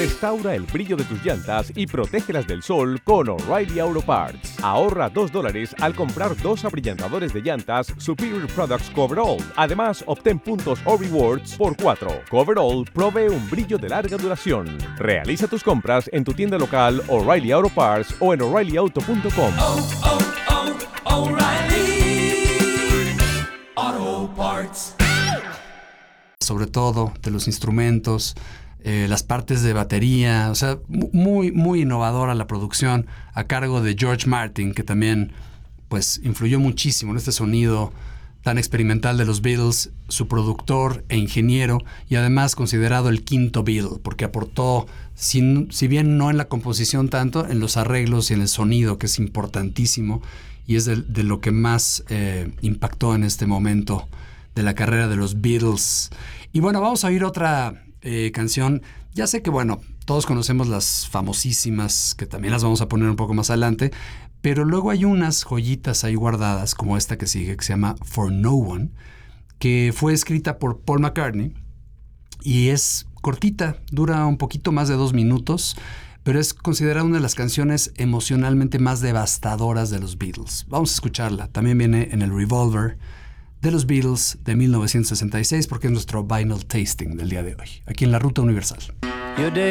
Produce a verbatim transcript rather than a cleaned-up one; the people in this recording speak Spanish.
Restaura el brillo de tus llantas y protégelas del sol con O'Reilly Auto Parts. Ahorra dos dólares al comprar dos abrillantadores de llantas Superior Products Coverall. Además, obtén puntos o rewards por cuatro. Coverall provee un brillo de larga duración. Realiza tus compras en tu tienda local O'Reilly Auto Parts o en O'Reilly Auto punto com. Oh, oh, oh, O'Reilly Auto Parts. Sobre todo de los instrumentos, eh, las partes de batería, o sea, muy, muy innovadora la producción a cargo de George Martin, que también pues influyó muchísimo en este sonido tan experimental de los Beatles, su productor e ingeniero, y además considerado el quinto Beatle, porque aportó, si, si bien no en la composición tanto, en los arreglos y en el sonido, que es importantísimo, y es de, de lo que más eh, impactó en este momento de la carrera de los Beatles. Y bueno, vamos a oír otra eh, canción. Ya sé que, bueno, todos conocemos las famosísimas, que también las vamos a poner un poco más adelante, pero luego hay unas joyitas ahí guardadas, como esta que sigue, que se llama For No One, que fue escrita por Paul McCartney y es cortita, dura un poquito más de dos minutos, pero es considerada una de las canciones emocionalmente más devastadoras de los Beatles. Vamos a escucharla. También viene en el Revolver de los Beatles de mil novecientos sesenta y seis, porque es nuestro vinyl tasting del día de hoy, aquí en la Ruta Universal.